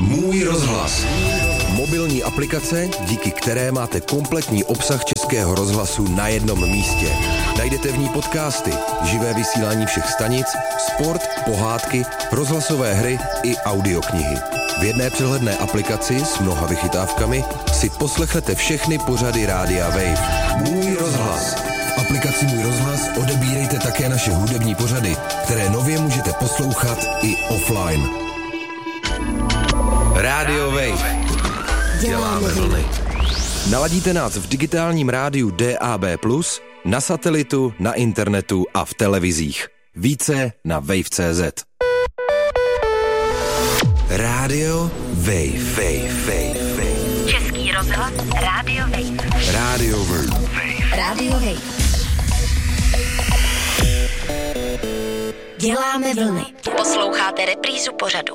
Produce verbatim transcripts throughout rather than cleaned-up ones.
Můj rozhlas. Mobilní aplikace, díky které máte kompletní obsah Českého rozhlasu na jednom místě. Najdete v ní podcasty, živé vysílání všech stanic, sport, pohádky, rozhlasové hry i audioknihy. V jedné přehledné aplikaci s mnoha vychytávkami si poslechnete všechny pořady Rádia Wave. Můj rozhlas. V aplikaci Můj rozhlas odebírejte také naše hudební pořady, které nově můžete poslouchat i offline. Rádio Wave. Děláme vlny. Naladíte nás v digitálním rádiu D A B plus, na satelitu, na internetu a v televizích. Více na wave tečka cé zet. Rádio Wave. Wave, Wave, Wave. Český rozhlas Rádio Wave. Rádio Wave. Rádio Wave. Děláme vlny. Posloucháte reprízu pořadu.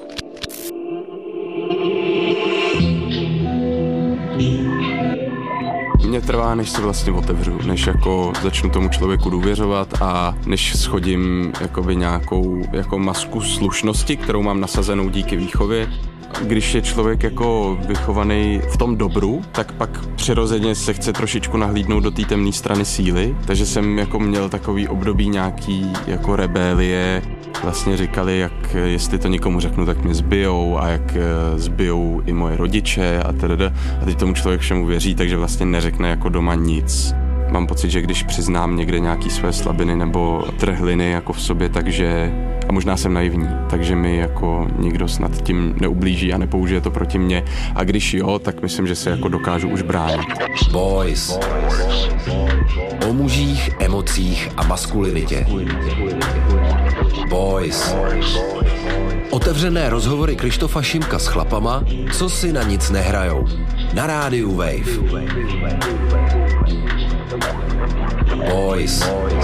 Mně trvá, než se vlastně otevřu, než jako začnu tomu člověku důvěřovat a než schodím jakoby nějakou jako masku slušnosti, kterou mám nasazenou díky výchově. Když je člověk jako vychovaný v tom dobru, tak pak přirozeně se chce trošičku nahlídnout do té temné strany síly, takže jsem jako měl takový období nějaký jako rebelie. Vlastně říkali, jak jestli to někomu řeknu, tak mě zbijou a jak zbijou i moje rodiče a teda. A teď tomu člověk všemu věří, takže vlastně neřekne jako doma nic. Mám pocit, že když přiznám někde nějaký své slabiny nebo trhliny jako v sobě, takže, a možná jsem naivní, takže mi jako nikdo snad tím neublíží a nepoužije to proti mně. A když jo, tak myslím, že se jako dokážu už bránit. Boys. O mužích, emocích a maskulinitě. Boys. Otevřené rozhovory Krištofa Šimka s chlapama, co si na nic nehrajou. Na rádiu Wave. Boys.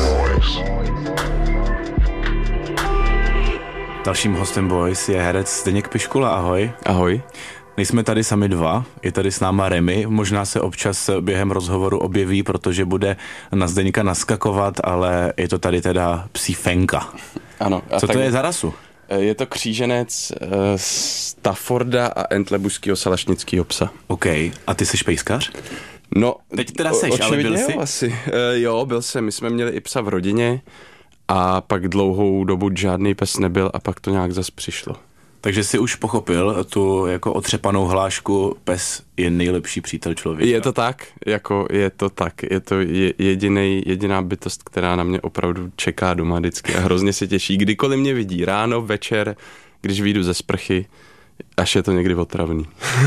Dalším hostem Boys je herec Zdeněk Piškula. Ahoj. Ahoj. Nejsme tady sami dva, je tady s náma Remy, možná se občas během rozhovoru objeví, protože bude na Zdeňka naskakovat, ale je to tady teda psí Fenka. Ano. Co to je za rasu? Je to kříženec uh, Stafforda a entlebuského salašnického psa. OK, a ty jsi pejskař? No, teď teda seš, ale byl jsi? Jo, asi. Uh, jo, byl jsem, my jsme měli i psa v rodině a pak dlouhou dobu žádný pes nebyl a pak to nějak zas přišlo. Takže jsi už pochopil tu jako otřepanou hlášku, pes je nejlepší přítel člověka. Je to tak, jako je to tak. Je to jedinej, jediná bytost, která na mě opravdu čeká doma vždycky a hrozně se těší. Kdykoliv mě vidí, ráno, večer, když vyjdu ze sprchy, až je to někdy otravný.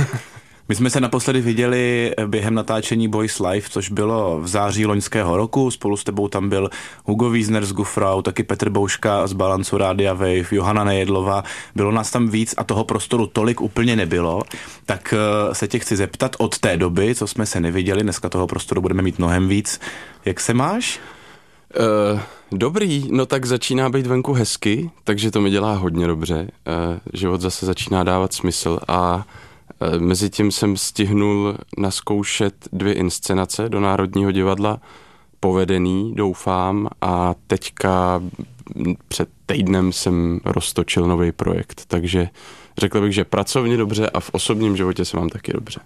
My jsme se naposledy viděli během natáčení Boys Live, což bylo v září loňského roku. Spolu s tebou tam byl Hugo Wiesner z Gufrau, taky Petr Bouška z Balancu Rádia Wave, Johana Nejedlová. Bylo nás tam víc a toho prostoru tolik úplně nebylo. Tak se tě chci zeptat od té doby, co jsme se neviděli, dneska toho prostoru budeme mít mnohem víc. Jak se máš? Uh, dobrý, no tak začíná být venku hezky, takže to mi dělá hodně dobře. Uh, život zase začíná dávat smysl a Mezitím jsem stihnul naskoušet dvě inscenace do Národního divadla, povedený, doufám, a teďka před týdnem jsem roztočil nový projekt, takže řekl bych, že pracovně dobře a v osobním životě se mám taky dobře.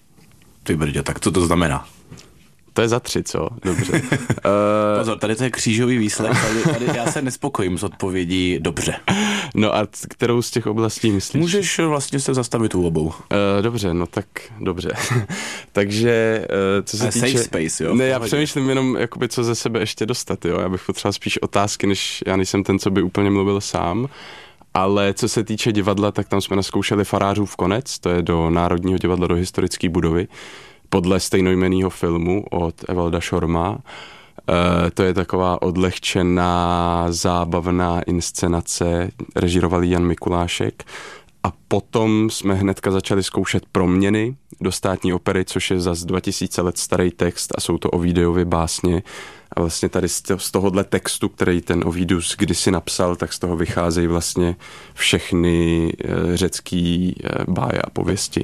Ty brdě, tak co to znamená? To je za tři, co? Dobře. uh, Pozor, tady to je křížový výslech, tady, tady já se nespokojím s odpovědí dobře. No a kterou z těch oblastí myslíš? Můžeš vlastně se zastavit u obou. Uh, dobře, no tak dobře. Takže uh, co se Ale týče... safe space, jo? Ne, já přemýšlím jenom, jakoby, co ze sebe ještě dostat, jo? Já bych potřeboval spíš otázky, než já nejsem ten, co by úplně mluvil sám. Ale co se týče divadla, tak tam jsme naskoušeli Farářův konec, to je do Národního divadla, do historické budovy, podle stejnojmenného filmu od Evalda Šorma. E, to je taková odlehčená, zábavná inscenace, režíroval Jan Mikulášek. A potom jsme hnedka začali zkoušet Proměny do Státní opery, což je zas dva tisíce let starý text a jsou to Ovidiovy básně. A vlastně tady z tohohle textu, který ten Ovidius kdysi napsal, tak z toho vycházejí vlastně všechny řecký báje a pověsti.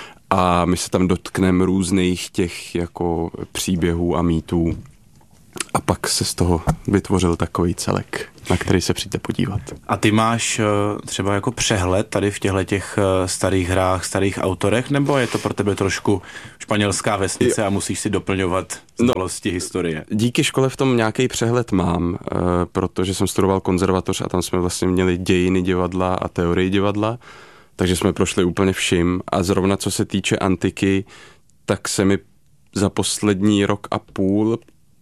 A my se tam dotkneme různých těch jako příběhů a mýtů. A pak se z toho vytvořil takový celek, na který se přijďte podívat. A ty máš třeba jako přehled tady v těchto těch starých hrách, starých autorech, nebo je to pro tebe trošku španělská vesnice a musíš si doplňovat znalosti no, historie? Díky škole v tom nějaký přehled mám, protože jsem studoval konzervatoř a tam jsme vlastně měli dějiny divadla a teorii divadla, takže jsme prošli úplně vším a zrovna co se týče antiky, tak se mi za poslední rok a půl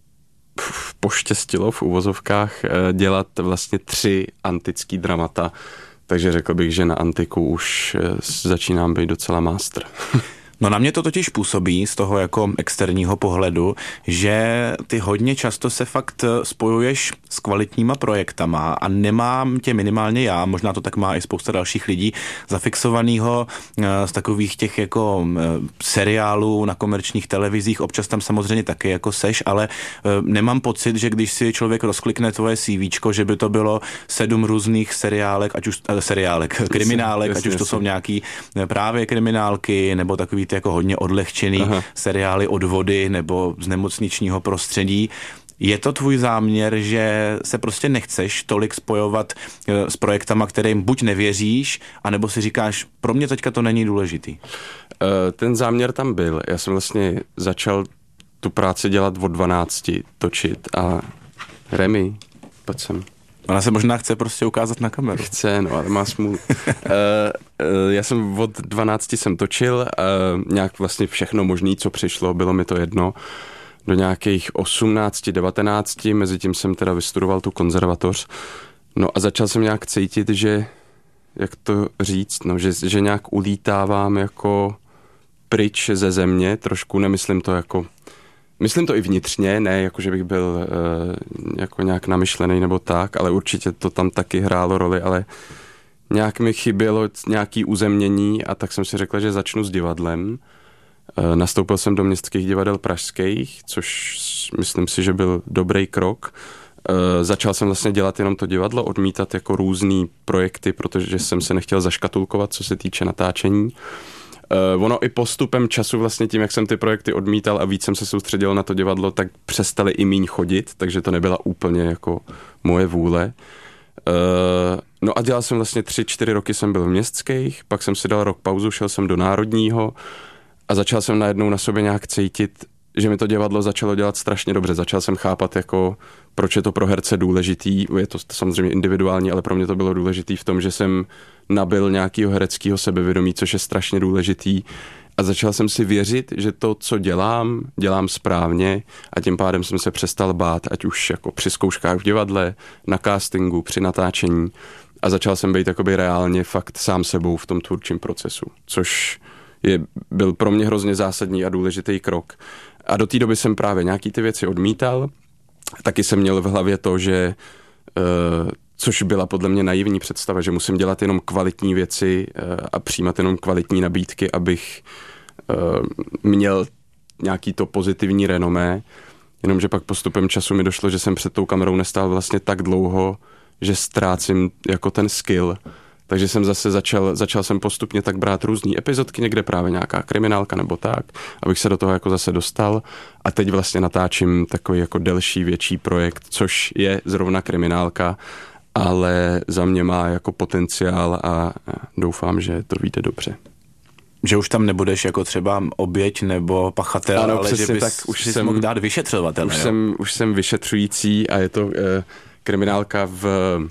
poštěstilo v uvozovkách dělat vlastně tři antický dramata, takže řekl bych, že na antiku už začínám být docela master. No na mě to totiž působí z toho jako externího pohledu, že ty hodně často se fakt spojuješ s kvalitníma projektama a nemám tě minimálně já, možná to tak má i spousta dalších lidí, zafixovanýho z takových těch jako seriálů na komerčních televizích, občas tam samozřejmě taky jako seš, ale nemám pocit, že když si člověk rozklikne tvoje CVčko, že by to bylo sedm různých seriálek, ať už seriálek, kriminálek, jasně, ať už to jasně. jsou nějaký právě kriminálky nebo takový jako hodně odlehčený Aha. seriály od vody nebo z nemocničního prostředí. Je to tvůj záměr, že se prostě nechceš tolik spojovat s projektama, kterým buď nevěříš, anebo si říkáš, pro mě teďka to není důležitý? Ten záměr tam byl. Já jsem vlastně začal tu práci dělat od dvanácti, točit a Remi, pojď sem. Ona se možná chce prostě ukázat na kameru. Chce, no, ale má smůlu. uh, uh, já jsem od dvanácti jsem točil, uh, nějak vlastně všechno možný, co přišlo, bylo mi to jedno. Do nějakých osmnácti, devatenácti, mezi tím jsem teda vystudoval tu konzervatoř. No a začal jsem nějak cítit, že, jak to říct, no, že, že nějak ulítávám jako pryč ze země, trošku nemyslím to jako... Myslím to i vnitřně, ne jako, že bych byl e, jako nějak namyšlený nebo tak, ale určitě to tam taky hrálo roli, ale nějak mi chybělo nějaký uzemnění a tak jsem si řekl, že začnu s divadlem. E, nastoupil jsem do městských divadel pražských, což myslím si, že byl dobrý krok. E, začal jsem vlastně dělat jenom to divadlo, odmítat jako různý projekty, protože jsem se nechtěl zaškatulkovat, co se týče natáčení. Uh, ono i postupem času vlastně tím, jak jsem ty projekty odmítal a víc jsem se soustředil na to divadlo, tak přestali i míň chodit, takže to nebyla úplně jako moje vůle. Uh, no a dělal jsem vlastně tři, čtyři roky jsem byl v městských, pak jsem si dal rok pauzu, šel jsem do Národního a začal jsem najednou na sobě nějak cítit, že mi to divadlo začalo dělat strašně dobře. Začal jsem chápat, jako, proč je to pro herce důležitý. Je to samozřejmě individuální, ale pro mě to bylo důležitý v tom, že jsem nabyl nějakého hereckého sebevědomí, což je strašně důležitý. A začal jsem si věřit, že to, co dělám, dělám správně a tím pádem jsem se přestal bát, ať už jako při zkouškách v divadle, na castingu, při natáčení. A začal jsem být jakoby reálně fakt sám sebou v tom tvůrčím procesu, což je, byl pro mě hrozně zásadní a důležitý krok. A do té doby jsem právě nějaký ty věci odmítal. Taky jsem měl v hlavě to, že uh, což byla podle mě naivní představa, že musím dělat jenom kvalitní věci uh, a přijímat jenom kvalitní nabídky, abych uh, měl nějaký to pozitivní renomé. Jenomže pak postupem času mi došlo, že jsem před tou kamerou nestál vlastně tak dlouho, že ztrácím jako ten skill. Takže jsem zase začal, začal jsem postupně tak brát různý epizodky, někde právě nějaká kriminálka nebo tak, abych se do toho jako zase dostal. A teď vlastně natáčím takový jako delší, větší projekt, což je zrovna kriminálka, ale za mě má jako potenciál a doufám, že to vyjde dobře. Že už tam nebudeš jako třeba oběť nebo pachatel, ano, ale přesně, že bys tak už si jsem, mohl dát vyšetřovatel. Už jsem, už jsem vyšetřující a je to eh, kriminálka v...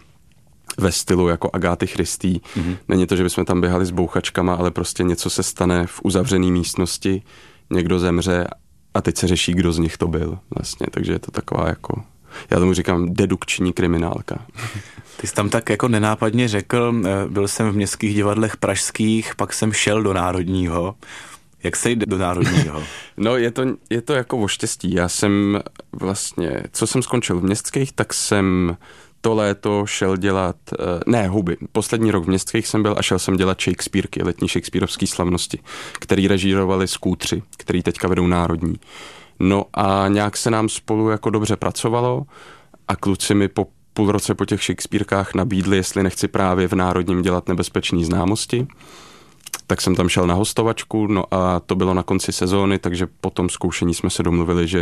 ve stylu jako Agáty Christie. Mm-hmm. Není to, že bychom tam běhali s bouchačkama, ale prostě něco se stane v uzavřené místnosti, někdo zemře a teď se řeší, kdo z nich to byl vlastně. Takže je to taková jako, já tomu říkám dedukční kriminálka. Ty jsi tam tak jako nenápadně řekl, byl jsem v městských divadlech pražských, pak jsem šel do Národního. Jak se jde do Národního? No je to, je to jako o štěstí. Já jsem vlastně, co jsem skončil v městských, tak jsem to léto šel dělat, ne huby, poslední rok v městských jsem byl a šel jsem dělat Shakespearky, letní Shakespearovský slavnosti, který režírovali Skútři, který teďka vedou Národní. No a nějak se nám spolu jako dobře pracovalo a kluci mi po půl roce po těch Shakespearkách nabídli, jestli nechci právě v Národním dělat Nebezpečný známosti. Tak jsem tam šel na hostovačku, no a to bylo na konci sezóny, takže po tom zkoušení jsme se domluvili, že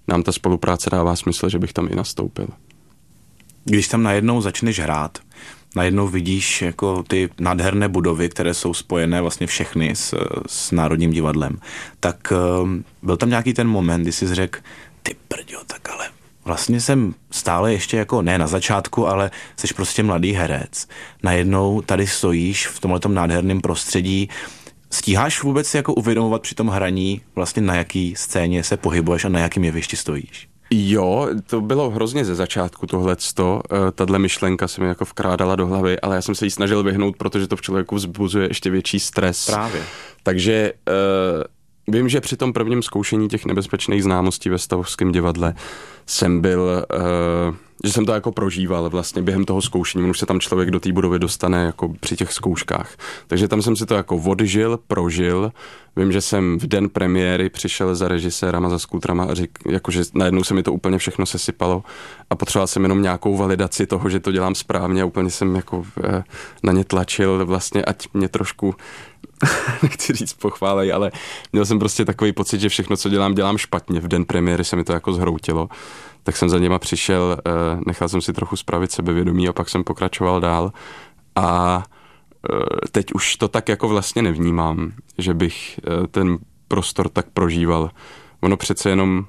nám ta spolupráce dává smysl, že bych tam i nastoupil. Když tam najednou začneš hrát, najednou vidíš jako ty nádherné budovy, které jsou spojené vlastně všechny s, s Národním divadlem, tak uh, byl tam nějaký ten moment, kdy jsi řekl, ty prďo, tak ale vlastně jsem stále ještě jako, ne na začátku, ale jsi prostě mladý herec. Najednou tady stojíš v tomhletom nádherném prostředí. Stíháš vůbec si jako uvědomovat při tom hraní vlastně na jaký scéně se pohybuješ a na jakém jevišti stojíš? Jo, to bylo hrozně ze začátku tohleto, tahle myšlenka se mi jako vkrádala do hlavy, ale já jsem se jí snažil vyhnout, protože to v člověku vzbuzuje ještě větší stres. Právě. Takže uh, vím, že při tom prvním zkoušení těch nebezpečných známostí ve Stavovském divadle jsem byl, uh, že jsem to jako prožíval vlastně během toho zkoušení, už se tam člověk do té budovy dostane jako při těch zkouškách. Takže tam jsem si to jako odžil, prožil. Vím, že jsem v den premiéry přišel za režisérama, za skútrama a řík, jakože najednou se mi to úplně všechno sesypalo a potřeboval jsem jenom nějakou validaci toho, že to dělám správně a úplně jsem jako eh, na ně tlačil vlastně, ať mě trošku nechci říct pochválej, ale měl jsem prostě takový pocit, že všechno, co dělám, dělám špatně. V den premiéry se mi to jako zhroutilo. Tak jsem za něma přišel, nechal jsem si trochu spravit sebevědomí a pak jsem pokračoval dál. A teď už to tak jako vlastně nevnímám, že bych ten prostor tak prožíval. Ono přece jenom,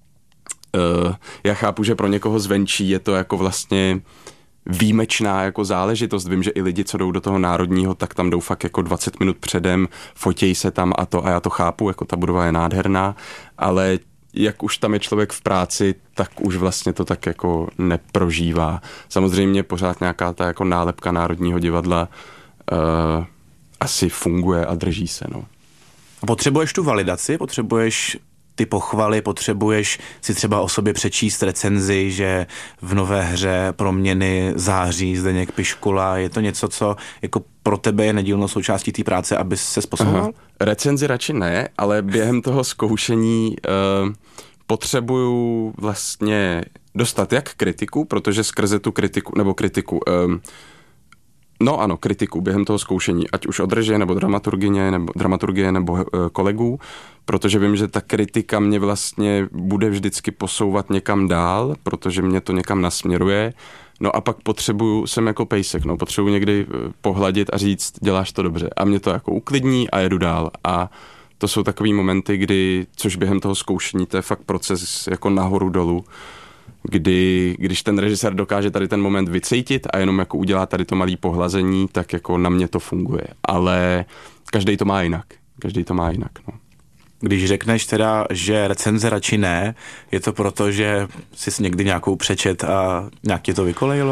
já chápu, že pro někoho zvenčí je to jako vlastně výjimečná jako záležitost. Vím, že i lidi, co jdou do toho Národního, tak tam jdou fakt jako dvacet minut předem, fotějí se tam a to a já to chápu, jako ta budova je nádherná, ale jak už tam je člověk v práci, tak už vlastně to tak jako neprožívá. Samozřejmě pořád nějaká ta jako nálepka Národního divadla uh, asi funguje a drží se, no. A potřebuješ tu validaci? Potřebuješ ty pochvaly, potřebuješ si třeba o sobě přečíst recenzi, že v nové hře Proměny září Zdeněk Piškula. Je to něco, co jako pro tebe je nedílnou součástí té práce, abys se posouval? Recenzi radši ne, ale během toho zkoušení uh, potřebuju vlastně dostat jak kritiku, protože skrze tu kritiku, nebo kritiku, um, no ano, kritiku během toho zkoušení, ať už od režie, nebo dramaturgie, nebo, dramaturgie, nebo uh, kolegů, protože vím, že ta kritika mě vlastně bude vždycky posouvat někam dál, protože mě to někam nasměruje. No a pak potřebuju, jsem jako pejsek, no, potřebuju někdy pohladit a říct, děláš to dobře. A mě to jako uklidní a jedu dál. A to jsou takový momenty, kdy, což během toho zkoušení, to je fakt proces jako nahoru dolů, kdy, když ten režisér dokáže tady ten moment vycítit a jenom jako udělá tady to malý pohlazení, tak jako na mě to funguje. Ale každý to má jinak. Každý to má jinak, no. Když řekneš teda, že recenze radši ne, je to proto, že jsi někdy nějakou přečet a nějak tě to vykolejilo?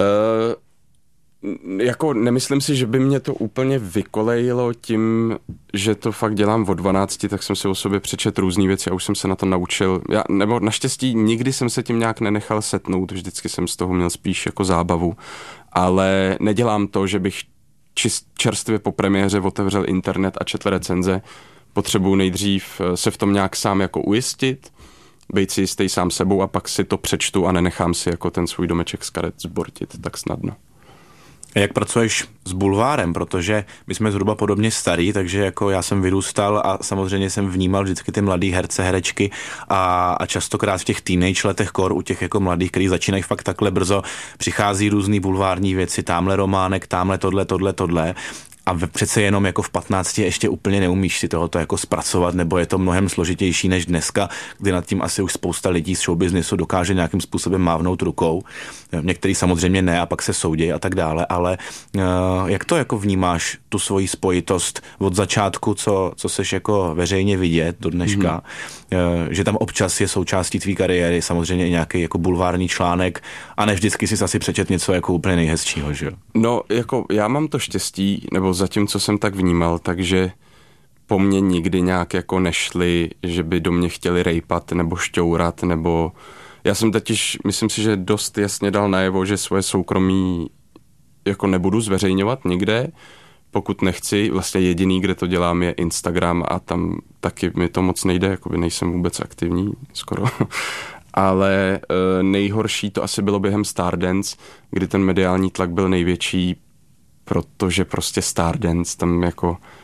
Uh, jako nemyslím si, že by mě to úplně vykolejilo tím, že to fakt dělám od dvanácti, tak jsem si o sobě přečet různý věci a už jsem se na to naučil. Já, nebo naštěstí nikdy jsem se tím nějak nenechal setnout, vždycky jsem z toho měl spíš jako zábavu, ale nedělám to, že bych čist, čerstvě po premiéře otevřel internet a četl recenze. Potřebuji nejdřív se v tom nějak sám jako ujistit, být si jistý sám sebou a pak si to přečtu a nenechám si jako ten svůj domeček z karet zbortit tak snadno. A jak pracuješ s bulvárem, protože my jsme zhruba podobně starý, takže jako já jsem vyrůstal a samozřejmě jsem vnímal vždycky ty mladý herce, herečky a, a častokrát v těch teenage letech kor u těch jako mladých, kteří začínají fakt takhle brzo, přichází různý bulvární věci, támhle románek, támhle tohle, tohle, tohle. A přece jenom jako v patnácti ještě úplně neumíš si tohoto jako zpracovat, nebo je to mnohem složitější než dneska, kdy nad tím asi už spousta lidí z showbiznesu dokáže nějakým způsobem mávnout rukou. Některý samozřejmě ne a pak se soudějí a tak dále, ale uh, jak to jako vnímáš, tu svoji spojitost od začátku, co, co seš jako veřejně vidět do dneška, mm-hmm. uh, že tam občas je součástí tvý kariéry samozřejmě i nějaký jako bulvární článek a ne vždycky si asi přečet něco jako úplně nejhezčího, že jo? No, jako já mám to štěstí, nebo zatím, co jsem tak vnímal, takže po mně nikdy nějak jako nešli, že by do mě chtěli rejpat nebo šťourat, nebo já jsem totiž, myslím si, že dost jasně dal najevo, že svoje soukromí jako nebudu zveřejňovat nikde, pokud nechci. Vlastně jediný, kde to dělám, je Instagram a tam taky mi to moc nejde, jakoby nejsem vůbec aktivní skoro. Ale e, nejhorší to asi bylo během Stardance, kdy ten mediální tlak byl největší, protože prostě Stardance tam jako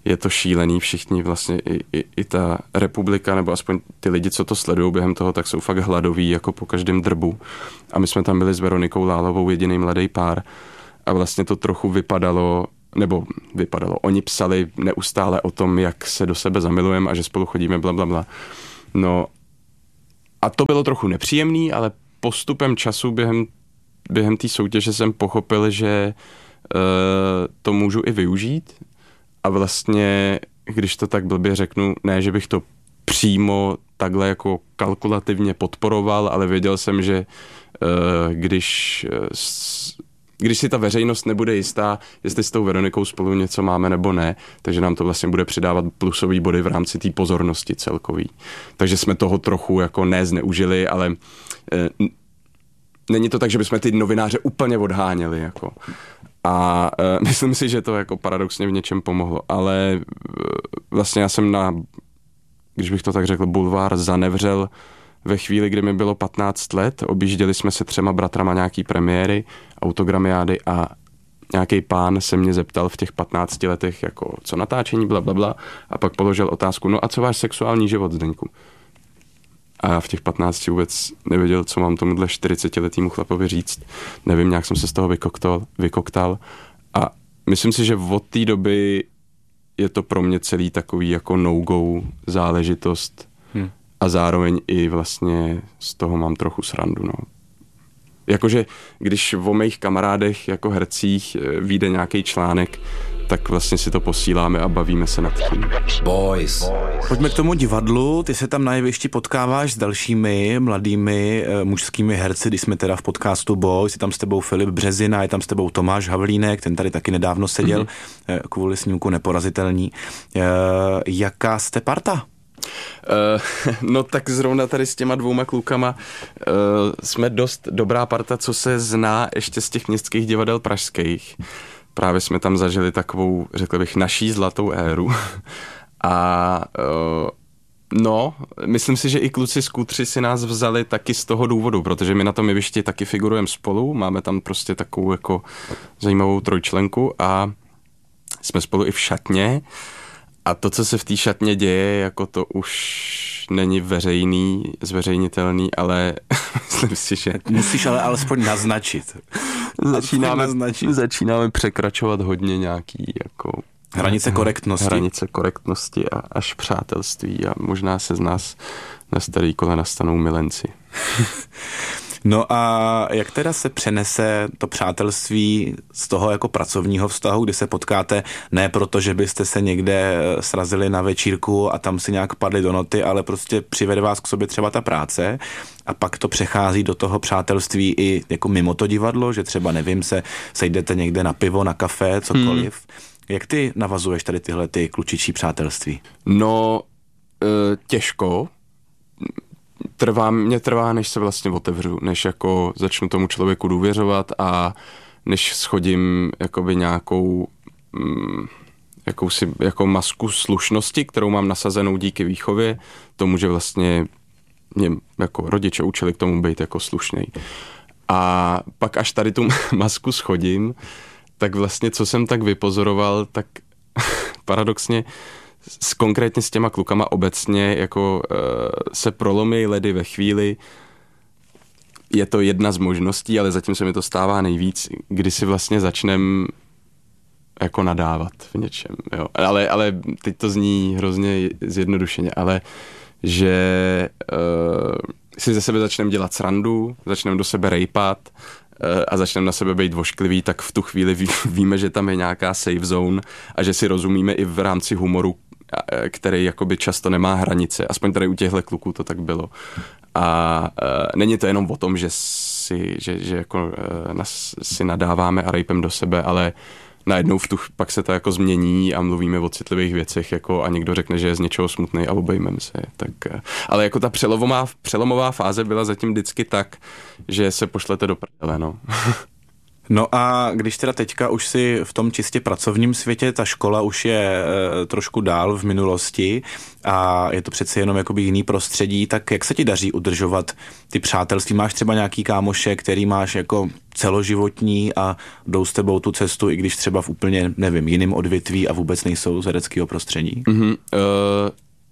je to šílený, všichni vlastně i, i, i ta republika, nebo aspoň ty lidi, co to sledují během toho, tak jsou fakt hladoví jako po každém drbu. A my jsme tam byli s Veronikou Lálovou jediný mladý pár a vlastně to trochu vypadalo, nebo vypadalo, oni psali neustále o tom, jak se do sebe zamilujeme a že spolu chodíme, bla, bla, bla. No a to bylo trochu nepříjemný, ale postupem času během, během té soutěže jsem pochopil, že uh, to můžu i využít a vlastně, když to tak blbě řeknu, ne, že bych to přímo takhle jako kalkulativně podporoval, ale věděl jsem, že uh, když uh, když si ta veřejnost nebude jistá, jestli s tou Veronikou spolu něco máme nebo ne, takže nám to vlastně bude přidávat plusový body v rámci té pozornosti celkový. Takže jsme toho trochu jako nezneužili, ale e, není to tak, že bychom ty novináře úplně odháněli. Jako. A e, myslím si, že to jako paradoxně v něčem pomohlo. Ale e, vlastně já jsem na, když bych to tak řekl, bulvár zanevřel ve chvíli, kdy mi bylo patnáct let, objížděli jsme se třema bratrama nějaký premiéry, autogramiády a nějaký pán se mě zeptal v těch patnácti letech, jako co natáčení, bla, bla, bla, a pak položil otázku, no a co váš sexuální život, Zdeňku? A já v těch patnácti vůbec nevěděl, co mám tomuhle čtyřicetiletýmu chlapovi říct. Nevím, nějak jsem se z toho vykoktal, vykoktal a myslím si, že od té doby je to pro mě celý takový jako no-go záležitost. Hmm. A zároveň i vlastně z toho mám trochu srandu, no. Jakože, když o mých kamarádech jako hercích vyjde nějaký článek, tak vlastně si to posíláme a bavíme se nad tím. Boys. Pojďme k tomu divadlu. Ty se tam na jevišti potkáváš s dalšími mladými e, mužskými herci, když jsme teda v podcastu Boys. Je tam s tebou Filip Březina, je tam s tebou Tomáš Havlínek, ten tady taky nedávno seděl mm-hmm. e, kvůli snímku Neporazitelní. E, jaká jste parta? Uh, no tak zrovna tady s těma dvouma klukama uh, jsme dost dobrá parta, co se zná ještě z těch městských divadel pražských. Právě jsme tam zažili takovou, řekl bych, naší zlatou éru. A uh, no, myslím si, že i kluci z Kutři si nás vzali taky z toho důvodu, protože my na tom jevišti taky figurujeme spolu, máme tam prostě takovou jako zajímavou trojčlenku a jsme spolu i v šatně. A to, co se v té šatně děje, jako to už není veřejný, zveřejnitelný, ale myslím si, že... Musíš ale alespoň naznačit. Začínáme, naznačit. začínáme překračovat hodně nějaký jako... Hranice korektnosti. Hranice korektnosti a až přátelství a možná se z nás na starý kolena stanou milenci. No a jak teda se přenese to přátelství z toho jako pracovního vztahu, kdy se potkáte ne proto, že byste se někde srazili na večírku a tam si nějak padli do noty, ale prostě přivede vás k sobě třeba ta práce a pak to přechází do toho přátelství i jako mimo to divadlo, že třeba nevím, se sejdete někde na pivo, na kafe, cokoliv. Hmm. Jak ty navazuješ tady tyhle ty klučičí přátelství? No, e, těžko. Trvá, mě trvá, než se vlastně otevřu, než jako začnu tomu člověku důvěřovat a než schodím jakoby nějakou mm, jakousi jako masku slušnosti, kterou mám nasazenou díky výchově, tomu, že vlastně mě jako rodiče učili k tomu být jako slušnej. A pak až tady tu masku schodím, tak vlastně, co jsem tak vypozoroval, tak paradoxně s, konkrétně s těma klukama obecně jako uh, se prolomí ledy ve chvíli, je to jedna z možností, ale zatím se mi to stává nejvíc, kdy si vlastně začnem jako nadávat v něčem, jo. Ale, ale teď to zní hrozně zjednodušeně, ale že uh, si ze sebe začnem dělat srandu, začnem do sebe rejpat uh, a začnem na sebe být vošklivý, tak v tu chvíli ví, víme, že tam je nějaká safe zone a že si rozumíme i v rámci humoru, který jakoby často nemá hranice. Aspoň tady u těchto kluků to tak bylo. A uh, není to jenom o tom, že si, že, že jako, uh, nas, si nadáváme a rejpem do sebe, ale najednou v tu, pak se to jako změní a mluvíme o citlivých věcech jako a někdo řekne, že je z něčeho smutný a obejmeme se. Tak, uh, ale jako ta přelomová, přelomová fáze byla zatím vždycky tak, že se pošlete do prdele, no. No a když teda teďka už si v tom čistě pracovním světě, ta škola už je e, trošku dál v minulosti a je to přece jenom jakoby jiný prostředí, tak jak se ti daří udržovat ty přátelství? Máš třeba nějaký kámoše, který máš jako celoživotní a jdou s tebou tu cestu, i když třeba v úplně, nevím, jiném odvětví a vůbec nejsou z hereckého prostředí? Mm-hmm, uh,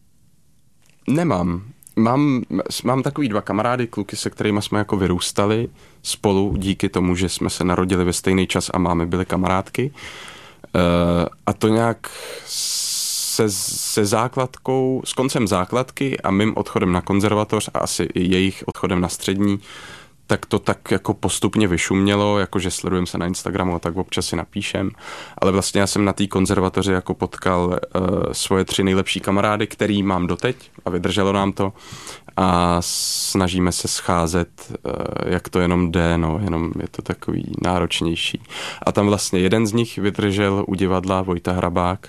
nemám. Mám, mám takový dva kamarády, kluky, se kterými jsme jako vyrůstali spolu díky tomu, že jsme se narodili ve stejný čas a máme byli kamarádky. Uh, a to nějak se, se základkou, s koncem základky a mým odchodem na konzervatoř a asi i jejich odchodem na střední, tak to tak jako postupně vyšumělo, jakože sledujeme se na Instagramu a tak občas si napíšem. Ale vlastně já jsem na té konzervatoři jako potkal uh, svoje tři nejlepší kamarády, který mám doteď a vydrželo nám to. A snažíme se scházet, uh, jak to jenom jde, no, jenom je to takový náročnější. A tam vlastně jeden z nich vydržel u divadla, Vojta Hrabák,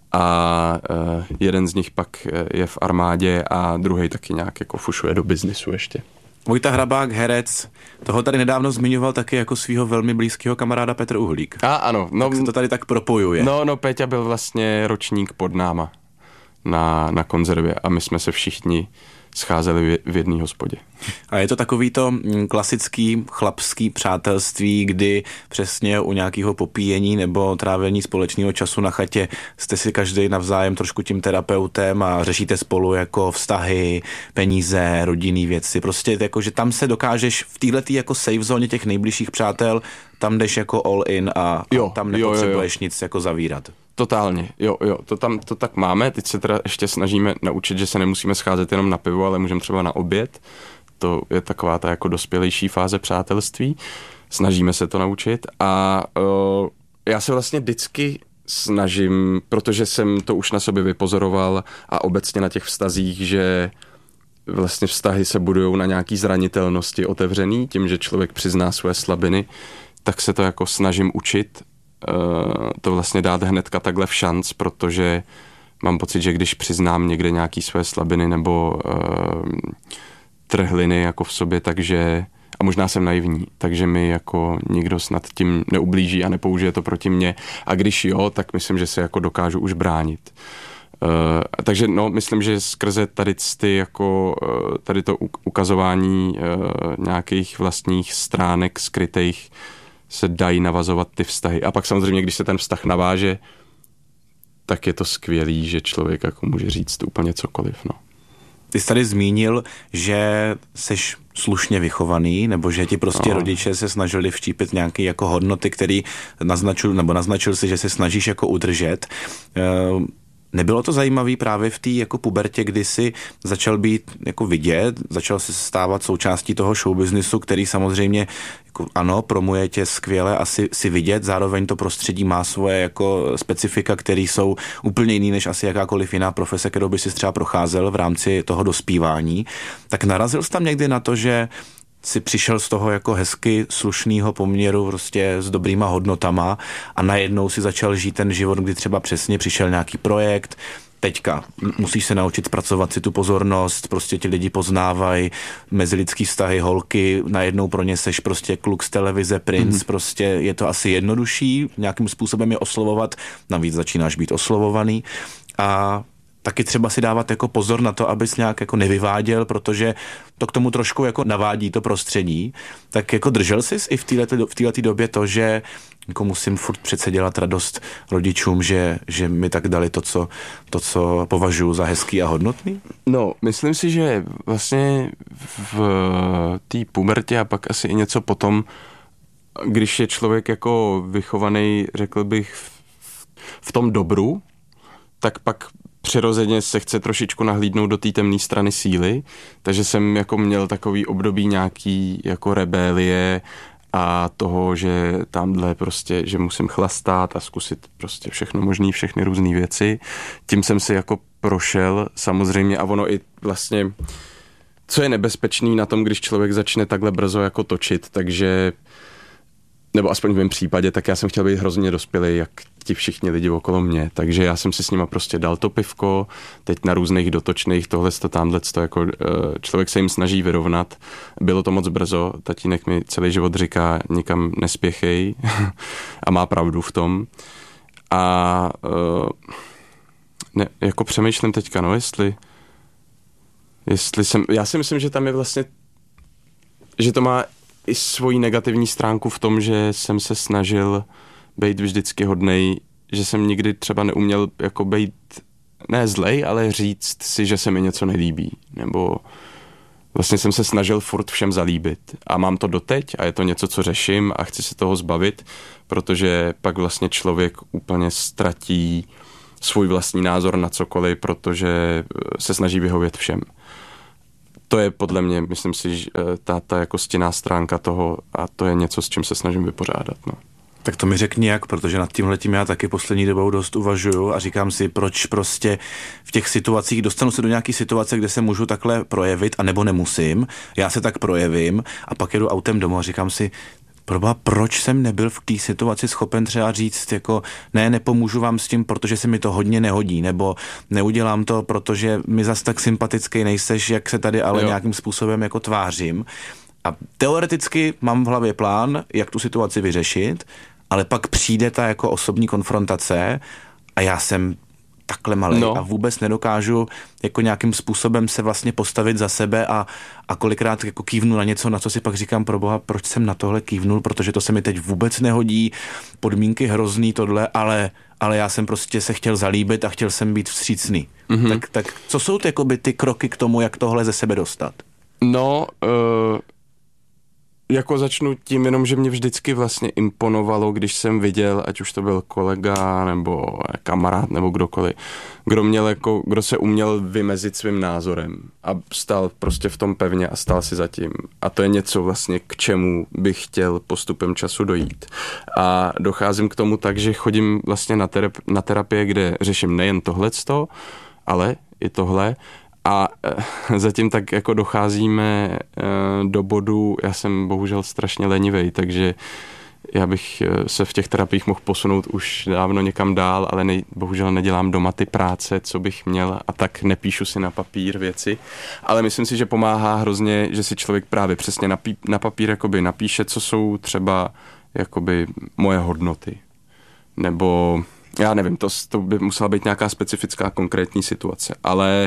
a uh, jeden z nich pak je v armádě a druhý taky nějak jako fušuje do biznisu ještě. Vojta Hrabák, herec, toho tady nedávno zmiňoval taky jako svého velmi blízkého kamaráda Petr Uhlík. A ano. No, tak se to tady tak propojuje. No, no, Péťa byl vlastně ročník pod náma na, na konzervě a my jsme se všichni scházeli v jedné hospodě. A je to takový to klasický chlapský přátelství, kdy přesně u nějakého popíjení nebo trávení společného času na chatě jste si každý navzájem trošku tím terapeutem a řešíte spolu jako vztahy, peníze, rodinné věci. Prostě jako, že tam se dokážeš v této jako safe zóně těch nejbližších přátel, tam jdeš jako all in a, jo, a tam nepotřebuješ jo, jo, jo. nic jako zavírat. Totálně, jo, jo, to tam to tak máme. Teď se teda ještě snažíme naučit, že se nemusíme scházet jenom na pivo, ale můžeme třeba na oběd. To je taková ta jako dospělejší fáze přátelství. Snažíme se to naučit a uh, já se vlastně vždycky snažím, protože jsem to už na sobě vypozoroval a obecně na těch vztazích, že vlastně vztahy se budujou na nějaký zranitelnosti otevřený, tím, že člověk přizná své slabiny, tak se to jako snažím učit, to vlastně dát hnedka takhle v šanc, protože mám pocit, že když přiznám někde nějaký své slabiny nebo uh, trhliny jako v sobě, takže, a možná jsem naivní, takže mi jako nikdo snad tím neublíží a nepoužije to proti mně. A když jo, tak myslím, že se jako dokážu už bránit. Uh, takže no, myslím, že skrze tady ty jako uh, tady to ukazování uh, nějakých vlastních stránek skrytých se dají navazovat ty vztahy. A pak samozřejmě, když se ten vztah naváže, tak je to skvělý, že člověk jako může říct úplně cokoliv. No. Ty jsi tady zmínil, že seš slušně vychovaný, nebo že ti prostě no. rodiče se snažili vštípit nějaké jako hodnoty, které naznačil, nebo naznačil si, že se snažíš jako udržet. Uh, Nebylo to zajímavé právě v té jako pubertě, kdy si začal být jako vidět, začal se stávat součástí toho showbiznisu, který samozřejmě jako ano, promuje tě skvěle asi si vidět, zároveň to prostředí má svoje jako specifika, které jsou úplně jiný než asi jakákoliv jiná profese, kterou by si třeba procházel v rámci toho dospívání. Tak narazil jsi tam někdy na to, že si přišel z toho jako hezky slušného poměru prostě s dobrýma hodnotama a najednou si začal žít ten život, kdy třeba přesně přišel nějaký projekt, teďka musíš se naučit zpracovat si tu pozornost, prostě ti lidi poznávají mezilidský vztahy, holky, najednou pro ně seš prostě kluk z televize, princ, mm-hmm. prostě je to asi jednodušší nějakým způsobem je oslovovat, navíc začínáš být oslovovaný a taky třeba si dávat jako pozor na to, abys nějak jako nevyváděl, protože to k tomu trošku jako navádí to prostředí. Tak jako držel jsi i v této v této době to, že jako musím furt přece dělat radost rodičům, že, že mi tak dali to co, to, co považuji za hezký a hodnotný? No, myslím si, že vlastně v té pubertě a pak asi i něco potom, když je člověk jako vychovaný, řekl bych, v, v tom dobru, tak pak přirozeně se chce trošičku nahlídnout do té temné strany síly, takže jsem jako měl takový období nějaký jako rebelie a toho, že tamhle prostě, že musím chlastat a zkusit prostě všechno možný, všechny různé věci. Tím jsem si jako prošel samozřejmě a ono i vlastně, co je nebezpečný na tom, když člověk začne takhle brzo jako točit, takže nebo aspoň v mém případě, tak já jsem chtěl být hrozně dospělý, jak ti všichni lidi okolo mě, takže já jsem si s nima prostě dal to pivko, teď na různých dotočných, tohleto, tamhleto, jako člověk se jim snaží vyrovnat. Bylo to moc brzo, tatínek mi celý život říká, nikam nespěchej a má pravdu v tom. A uh, ne, jako přemýšlím teďka, no, jestli, jestli jsem, já si myslím, že tam je vlastně, že to má i svoji negativní stránku v tom, že jsem se snažil být vždycky hodnej, že jsem nikdy třeba neuměl jako být, ne zlej, ale říct si, že se mi něco nelíbí, nebo vlastně jsem se snažil furt všem zalíbit a mám to doteď a je to něco, co řeším a chci se toho zbavit, protože pak vlastně člověk úplně ztratí svůj vlastní názor na cokoliv, protože se snaží vyhovět všem. To je podle mě, myslím si, ta, ta jako stinná stránka toho a to je něco, s čím se snažím vypořádat. No. Tak to mi řekni jak, protože nad tímhletím já taky poslední dobou dost uvažuju a říkám si, proč prostě v těch situacích, dostanu se do nějaký situace, kde se můžu takhle projevit, anebo nemusím, já se tak projevím a pak jedu autem domů a říkám si, proba, proč jsem nebyl v té situaci schopen třeba říct, jako ne, nepomůžu vám s tím, protože se mi to hodně nehodí, nebo neudělám to, protože mi zas tak sympatický nejseš, jak se tady ale jo. nějakým způsobem jako tvářím. A teoreticky mám v hlavě plán, jak tu situaci vyřešit, ale pak přijde ta jako osobní konfrontace a já jsem takhle malej no. a vůbec nedokážu jako nějakým způsobem se vlastně postavit za sebe a, a kolikrát jako kývnu na něco, na co si pak říkám, proboha, proč jsem na tohle kývnul, protože to se mi teď vůbec nehodí, podmínky hrozný tohle, ale, ale já jsem prostě se chtěl zalíbit a chtěl jsem být vstřícný. Mm-hmm. Tak, tak co jsou ty, jakoby, ty kroky k tomu, jak tohle ze sebe dostat? No, uh... jako začnu tím jenom, že mě vždycky vlastně imponovalo, když jsem viděl, ať už to byl kolega nebo kamarád nebo kdokoliv, kdo, měl jako, kdo se uměl vymezit svým názorem a stál prostě v tom pevně a stál si za tím. A to je něco vlastně, k čemu bych chtěl postupem času dojít. A docházím k tomu tak, že chodím vlastně na, terap- na terapie, kde řeším nejen tohleto, ale i tohle. A e, zatím tak jako docházíme e, do bodu, já jsem bohužel strašně lenivej, takže já bych se v těch terapiích mohl posunout už dávno někam dál, ale nej, bohužel nedělám doma ty práce, co bych měl a tak nepíšu si na papír věci. Ale myslím si, že pomáhá hrozně, že si člověk právě přesně na, pí, na papír jakoby napíše, co jsou třeba jakoby moje hodnoty. Nebo já nevím, to, to by musela být nějaká specifická konkrétní situace, ale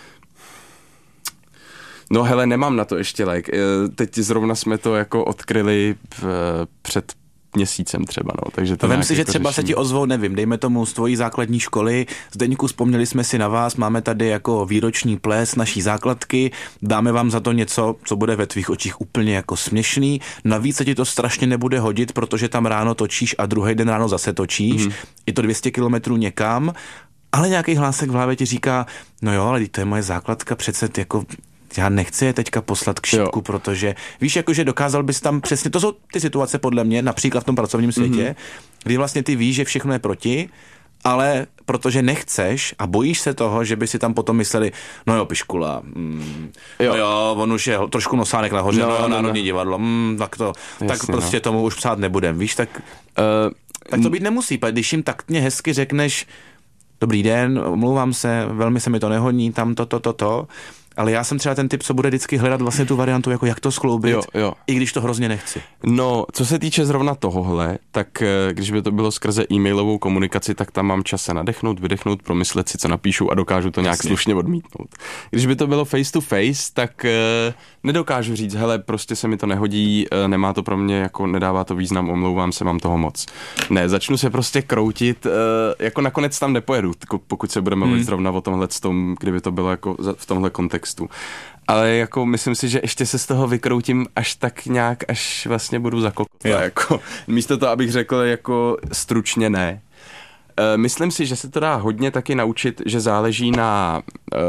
no hele, nemám na to ještě like. Teď zrovna jsme to jako odkryli v, před měsícem třeba, no. Takže to vem si, že jako třeba řeším. Se ti ozvou, nevím, dejme tomu z tvojí základní školy, Zdeňku, vzpomněli jsme si na vás, máme tady jako výroční ples naší základky, dáme vám za to něco, co bude ve tvých očích úplně jako směšný, navíc se ti to strašně nebude hodit, protože tam ráno točíš a druhý den ráno zase točíš, mm. je to dvě stě kilometrů někam, ale nějaký hlásek v hlavě ti říká, no jo, ale to je moje základka, přece jako já nechci je teďka poslat k šipku, jo. protože víš, jakože dokázal bys tam přesně, to jsou ty situace podle mě, například v tom pracovním světě, mm-hmm. kdy vlastně ty víš, že všechno je proti, ale protože nechceš a bojíš se toho, že by si tam potom mysleli, no jo, piškula, mm, jo. no jo, on už je trošku nosánek nahoře, no, no jo, no, Národní no. divadlo, mm, tak to, Jasně, tak prostě no. tomu už psát nebudem, víš, tak, uh, tak to být nemusí, když jim taktně hezky řekneš, dobrý den, omlouvám se, velmi se mi to nehodí, tam to, to, to, to, ale já jsem třeba ten typ, co bude vždycky hledat vlastně tu variantu, jako jak to skloubit, jo, jo. i když to hrozně nechci. No, co se týče zrovna tohohle, tak když by to bylo skrze e-mailovou komunikaci, tak tam mám čas se nadechnout, vydechnout, promyslet si, co napíšu a dokážu to nějak Jasně. slušně odmítnout. Když by to bylo face to face, tak eh, nedokážu říct, hele, prostě se mi to nehodí, eh, nemá to pro mě, jako nedává to význam, omlouvám se, mám toho moc. Ne, začnu se prostě kroutit, eh, jako nakonec tam nepojedu, pokud se budeme mluvit hmm. zrovna o tomhle, tom, kdyby to bylo jako v tomhle kontextu. Ale jako myslím si, že ještě se z toho vykroutím až tak nějak, až vlastně budu zakokot. Jako, místo toho, abych řekl jako stručně ne. E, myslím si, že se to dá hodně taky naučit, že záleží na, e,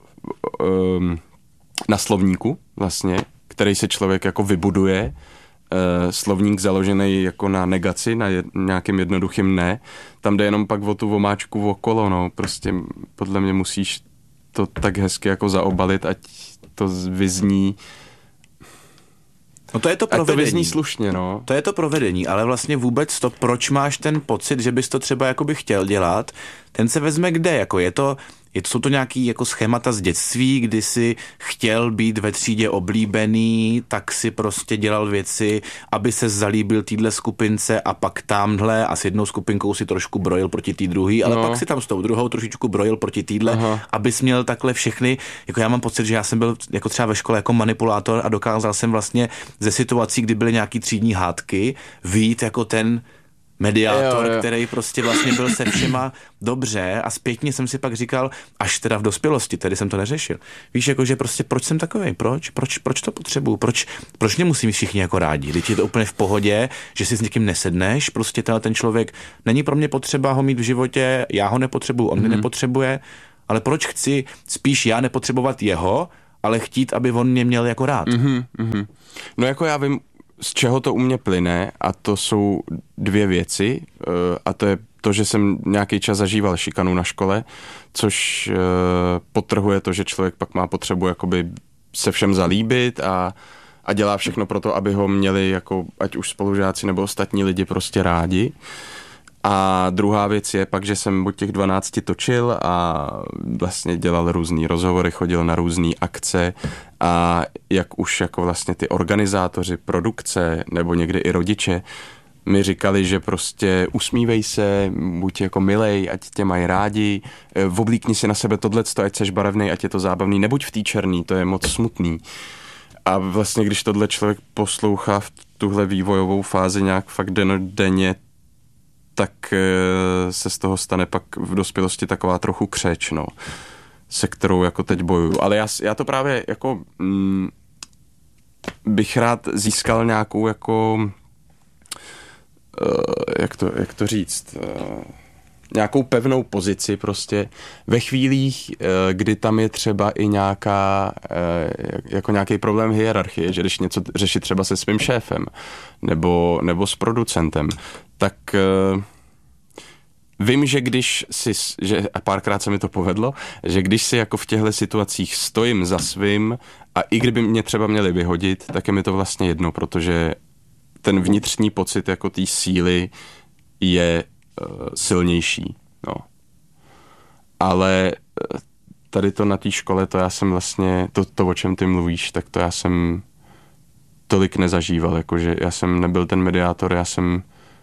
e, na slovníku vlastně, který se člověk jako vybuduje. E, slovník založený jako na negaci, na jed, nějakým jednoduchým ne. Tam jde jenom pak o tu omáčku okolo, no. Prostě podle mě musíš to tak hezky jako zaobalit, ať to vyzní No to je to provedení. A to vyzní slušně, no. To je to provedení, ale vlastně vůbec to, proč máš ten pocit, že bys to třeba jakoby chtěl dělat, ten se vezme kde, jako je to, je to, jsou to nějaký jako schémata z dětství, kdy si chtěl být ve třídě oblíbený, tak si prostě dělal věci, aby se zalíbil týhle skupince a pak tamhle a s jednou skupinkou si trošku brojil proti té druhé, ale no. pak si tam s tou druhou trošičku brojil proti týhle, abys měl takhle všechny, jako já mám pocit, že já jsem byl jako třeba ve škole jako manipulátor a dokázal jsem vlastně ze situací, kdy byly nějaký třídní hádky, vyjít jako ten mediátor, jo, jo. který prostě vlastně byl se všema dobře a zpětně jsem si pak říkal, až teda v dospělosti, tedy jsem to neřešil. Víš, jakože prostě proč jsem takovej, proč, proč, proč to potřebuju, proč, proč mě musí všichni jako rádi, když je to úplně v pohodě, že si s někým nesedneš, prostě tenhle ten člověk, není pro mě potřeba ho mít v životě, já ho nepotřebuju, on mm-hmm. mě nepotřebuje, ale proč chci spíš já nepotřebovat jeho, ale chtít, aby on mě měl jako rád. Mm-hmm, mm-hmm. No jako já vím, z čeho to u mě plyne, a to jsou dvě věci, a to je to, že jsem nějaký čas zažíval šikanu na škole, což podtrhuje to, že člověk pak má potřebu jakoby se všem zalíbit a, a dělá všechno pro to, aby ho měli jako ať už spolužáci nebo ostatní lidi prostě rádi. A druhá věc je pak, že jsem od těch dvanácti točil a vlastně dělal různý rozhovory, chodil na různý akce a jak už jako vlastně ty organizátoři produkce nebo někdy i rodiče mi říkali, že prostě usmívej se, buď jako milej, ať tě mají rádi, oblíkni si na sebe tohleto, ať seš barevnej, ať je to zábavný, nebuď v té černý, to je moc smutný. A vlastně když tohle člověk poslouchá v tuhle vývojovou fázi nějak fakt dennodenně, tak se z toho stane pak v dospělosti taková trochu křeč, no, se kterou jako teď bojuju. Ale já, já to právě jako mm, bych rád získal nějakou jako uh, jak, to, jak to říct uh, nějakou pevnou pozici prostě ve chvílích, uh, kdy tam je třeba i nějaká uh, jako nějaký problém hierarchie, že když něco řešit třeba se svým šéfem nebo, nebo s producentem, tak uh, vím, že když si, že, a párkrát se mi to povedlo, že když si jako v těchto situacích stojím za svým a i kdyby mě třeba měli vyhodit, tak je mi to vlastně jedno, protože ten vnitřní pocit jako té síly je uh, silnější, no. Ale tady to na té škole, to já jsem vlastně, to, to, o čem ty mluvíš, tak to já jsem tolik nezažíval, jakože já jsem nebyl ten mediátor, já jsem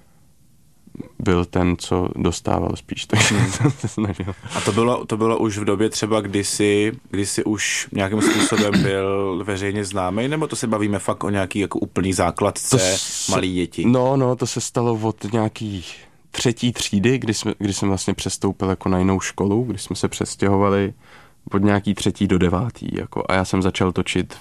byl ten, co dostával spíš, takže to snažil. A to bylo, to bylo už v době třeba, kdy jsi, kdy jsi už nějakým způsobem byl veřejně známý, nebo to se bavíme fakt o nějaký jako úplný základce, s, malý děti? No, no, to se stalo od nějaký třetí třídy, kdy, jsme, kdy jsem vlastně přestoupil jako na jinou školu, kdy jsme se přestěhovali od nějaký třetí do devátý, jako, a já jsem začal točit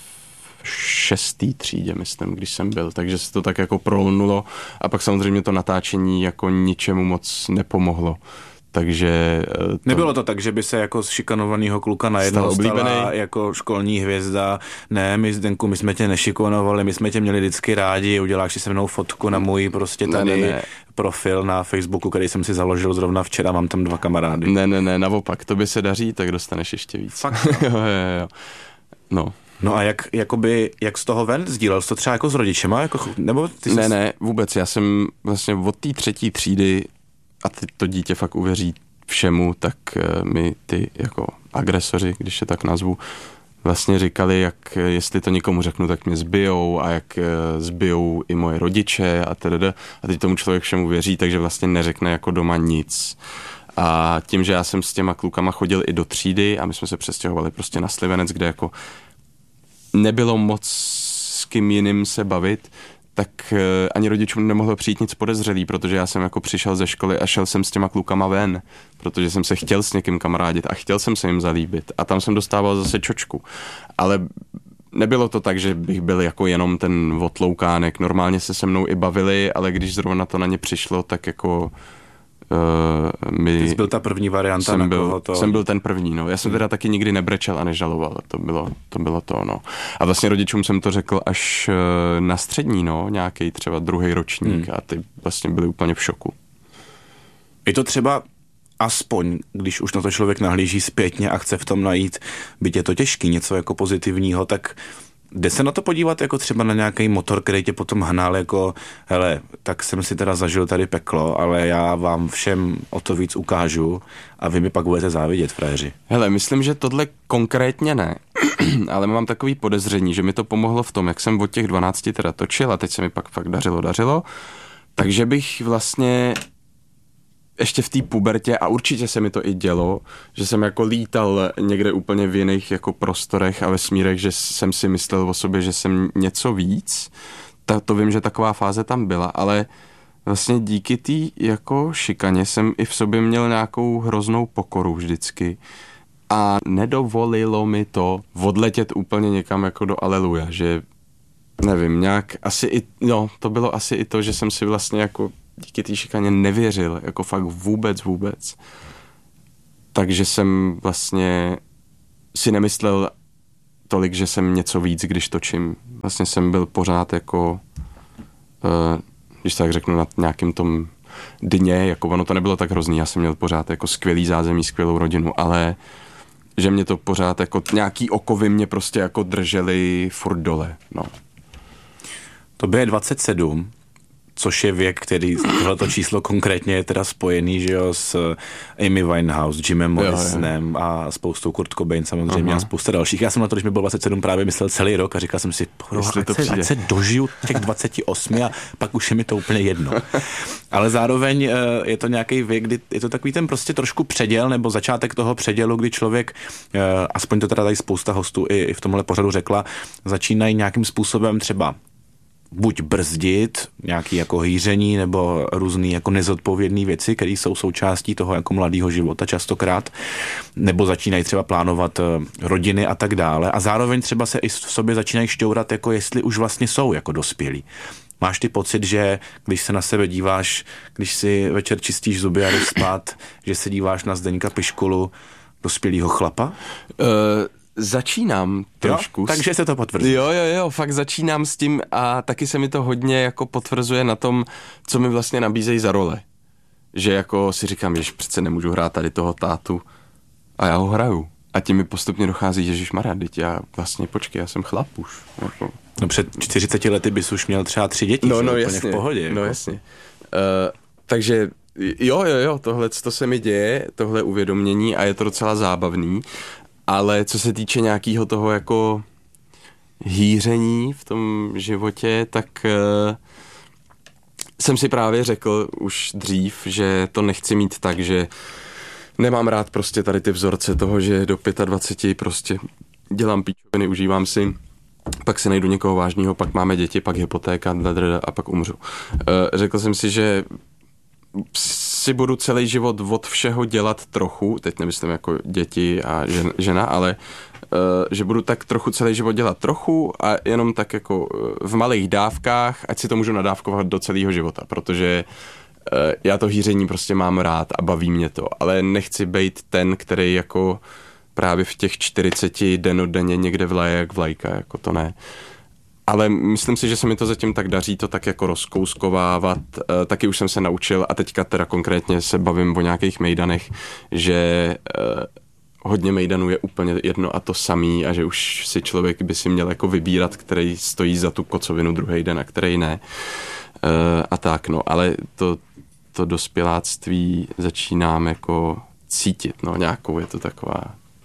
šestý třídě, myslím, když jsem byl, takže se to tak jako prolnulo a pak samozřejmě to natáčení jako ničemu moc nepomohlo. Takže... To... Nebylo to tak, že by se jako z šikanovaného kluka najednou stala jako školní hvězda. Ne, my Zdenku, my jsme tě nešikanovali, my jsme tě měli vždycky rádi, uděláš si se mnou fotku na můj prostě tady ne, ne, ne. profil na Facebooku, který jsem si založil zrovna včera, mám tam dva kamarády. Ne, ne, ne, naopak, tobě se daří, tak dostaneš ještě víc. Fakt? jo, jo, jo. No. No a jak, jakoby, jak z toho ven? Sdílel jsi to třeba jako s rodičema? Jako, nebo ty ne, jsi... ne, vůbec. Já jsem vlastně od té třetí třídy, a ty to dítě fakt uvěří všemu, tak mi ty jako agresoři, když je tak nazvu, vlastně říkali, jak jestli to někomu řeknu, tak mě zbijou a jak zbijou i moje rodiče a teda. A teď tomu člověk všemu věří, takže vlastně neřekne jako doma nic. A tím, že já jsem s těma klukama chodil i do třídy a my jsme se přestěhovali prostě na Slivenec, kde jako nebylo moc s kým jiným se bavit, tak ani rodičům nemohlo přijít nic podezřelý, protože já jsem jako přišel ze školy a šel jsem s těma klukama ven, protože jsem se chtěl s někým kamarádit a chtěl jsem se jim zalíbit a tam jsem dostával zase čočku. Ale nebylo to tak, že bych byl jako jenom ten otloukánek, normálně se se mnou i bavili, ale když zrovna to na ně přišlo, tak jako... Uh, my, Ty jsi byl ta první varianta, jsem na byl, koho to... Jsem byl ten první, no. Já jsem teda taky nikdy nebrečel a nežaloval, to bylo to, bylo to no. A vlastně rodičům jsem to řekl až uh, na střední, no, nějaký třeba druhý ročník hmm. a ty vlastně byli úplně v šoku. Je to třeba aspoň, když už na to člověk nahlíží zpětně a chce v tom najít, byť je to těžký, něco jako pozitivního, tak Jde se na to podívat jako třeba na nějaký motor, který tě potom hnal jako, hele, tak jsem si teda zažil tady peklo, ale já vám všem o to víc ukážu a vy mi pak budete závidět, frajeři. Hele, myslím, že tohle konkrétně ne, ale mám takový podezření, že mi to pomohlo v tom, jak jsem od těch dvanácti teda točil a teď se mi pak fakt dařilo, dařilo, takže bych vlastně ještě v té pubertě, a určitě se mi to i dělo, že jsem jako lítal někde úplně v jiných jako prostorech a vesmírech, že jsem si myslel o sobě, že jsem něco víc. Ta, to vím, že taková fáze tam byla, ale vlastně díky té jako šikaně jsem i v sobě měl nějakou hroznou pokoru vždycky. A nedovolilo mi to odletět úplně někam jako do aleluja, že nevím, nějak asi i, no, to bylo asi i to, že jsem si vlastně jako díky té šikaně nevěřil, jako fakt vůbec, vůbec. Takže jsem vlastně si nemyslel tolik, že jsem něco víc, když točím. Vlastně jsem byl pořád jako, uh, když tak řeknu, na nějakým tom dně, jako ono to nebylo tak hrozný, já jsem měl pořád jako skvělý zázemí, skvělou rodinu, ale že mě to pořád jako nějaký okovy mě prostě jako drželi furt dole, no. To je dvacet sedm, což je věk, který tohleto číslo konkrétně je teda spojený, že jo, s Amy Winehouse, Jimem Morrisonem a spoustou Kurt Cobain samozřejmě. Aha. A spousta dalších. Já jsem na to, když mi bylo dvacet sedm, právě myslel celý rok a říkal jsem si, ať to se, ať se dožiju těch dvacet osm a pak už je mi to úplně jedno. Ale zároveň je to nějaký věk, kdy je to takový ten prostě trošku předěl, nebo začátek toho předělu, kdy člověk, aspoň to teda tady spousta hostů i v tomhle pořadu řekla, začínají nějakým způsobem třeba buď brzdit, nějaký jako hýření nebo různý jako nezodpovědné věci, které jsou součástí toho jako mladého života častokrát, nebo začínají třeba plánovat rodiny a tak dále a zároveň třeba se i v sobě začínají šťourat, jako jestli už vlastně jsou jako dospělí. Máš ty pocit, že když se na sebe díváš, když si večer čistíš zuby a jdeš spát, že se díváš na Zdeňka Piškulu, dospělýho chlapa? Uh... Začínám trošku. Jo, takže se to potvrzuje. Jo, jo, jo, fakt začínám s tím a taky se mi to hodně jako potvrzuje na tom, co mi vlastně nabízejí za role. Že jako si říkám, že přece nemůžu hrát tady toho tátu a já ho hraju. A tím mi postupně dochází, ježišmarja, teď já vlastně, počkej, já jsem chlap už. Jako. No před čtyřiceti lety bys už měl třeba tři děti, no, no, úplně jasně, v pohodě. No jako. jasně. Uh, takže jo, jo, jo, tohle to se mi děje, tohle uvědomění a je to docela zábavný. Ale co se týče nějakého toho jako hýření v tom životě, tak uh, jsem si právě řekl už dřív, že to nechci mít tak, že nemám rád prostě tady ty vzorce toho, že do dvaceti pěti prostě dělám píčoviny, užívám si, pak si najdu někoho vážného, pak máme děti, pak hypotéka a pak umřu. Uh, řekl jsem si, že si budu celý život od všeho dělat trochu, teď nemyslím jako děti a žen, žena, ale uh, že budu tak trochu celý život dělat trochu a jenom tak jako v malých dávkách, ať si to můžu nadávkovat do celého života, protože uh, já to hýření prostě mám rád a baví mě to, ale nechci být ten, který jako právě v těch čtyřiceti dennodenně někde vlaje jak vlajka, jako to ne. Ale myslím si, že se mi to zatím tak daří to tak jako rozkouskovávat. E, taky už jsem se naučil a teďka teda konkrétně se bavím o nějakých mejdanech, že e, hodně mejdanů je úplně jedno a to samý a že už si člověk by si měl jako vybírat, který stojí za tu kocovinu druhý den a který ne. E, a tak no, ale to, to dospěláctví začínám jako cítit, no nějakou je to taková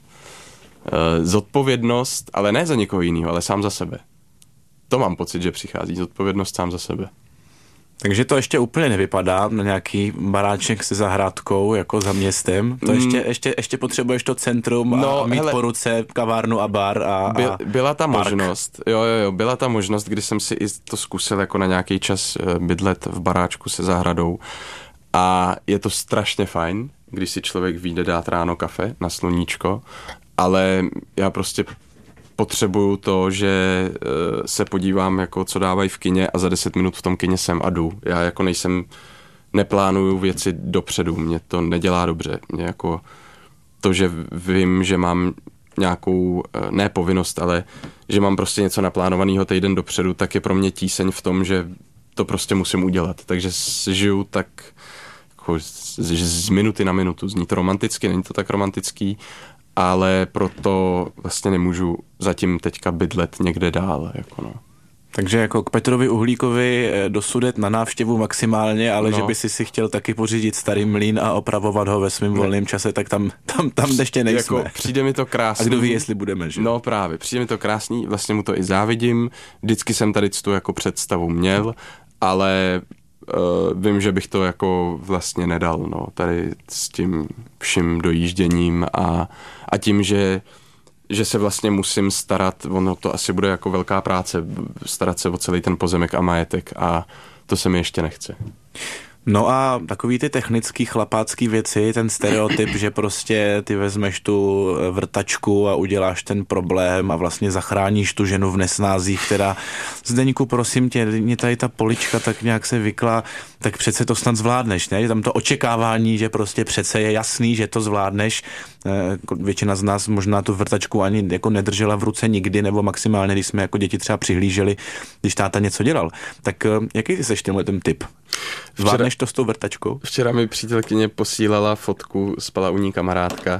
e, zodpovědnost, ale ne za někoho jiného, ale sám za sebe. To mám pocit, že přichází zodpovědnost sám za sebe. Takže to ještě úplně nevypadá na nějaký baráček se zahrádkou, jako za městem. To ještě, mm. ještě, ještě potřebuješ to centrum no, a mít hele, po ruce kavárnu a bar a, byl, a Byla ta park. možnost, jo, jo, jo, byla ta možnost, kdy jsem si i to zkusil jako na nějaký čas bydlet v baráčku se zahradou a je to strašně fajn, když si člověk vyjde dát ráno kafe na sluníčko, ale já prostě potřebuju to, že uh, se podívám, jako co dávají v kině a za deset minut v tom kině jsem a jdu. Já jako nejsem, neplánuju věci dopředu, mě to nedělá dobře. Mě jako to, že vím, že mám nějakou, uh, ne povinnost, ale že mám prostě něco naplánovaného týden dopředu, tak je pro mě tíseň v tom, že to prostě musím udělat. Takže žiju tak jako z, z minuty na minutu. Zní to romanticky, není to tak romantický, ale proto vlastně nemůžu zatím teďka bydlet někde dál, jako no. Takže jako k Petrovi Uhlíkovi do Sudet na návštěvu maximálně, ale no. že by si si chtěl taky pořídit starý mlýn a opravovat ho ve svém volném čase, tak tam, tam, tam ještě nejsme. Jako, přijde mi to krásný. A kdo ví, jestli budeme, že? No právě, přijde mi to krásný, vlastně mu to i závidím, vždycky jsem tady tu jako představu měl, ale uh, vím, že bych to jako vlastně nedal, no, tady s tím vším dojížděním a, a tím, že že se vlastně musím starat, ono to asi bude jako velká práce, starat se o celý ten pozemek a majetek a to se mi ještě nechce. No a takový ty technický chlapácký věci, ten stereotyp, že prostě ty vezmeš tu vrtačku a uděláš ten problém a vlastně zachráníš tu ženu v nesnázích, která Zdeňku, prosím tě, mě tady ta polička tak nějak se vykla, tak přece to snad zvládneš, ne? Je tam to očekávání, že prostě přece je jasný, že to zvládneš. Většina z nás možná tu vrtačku ani jako nedržela v ruce nikdy, nebo maximálně, když jsme jako děti třeba přihlíželi, když táta něco dělal. Tak jaký ty seš tenhle ten typ? Zvládneš to s tou vrtačkou? Včera mi přítelkyně posílala fotku, spala u ní kamarádka,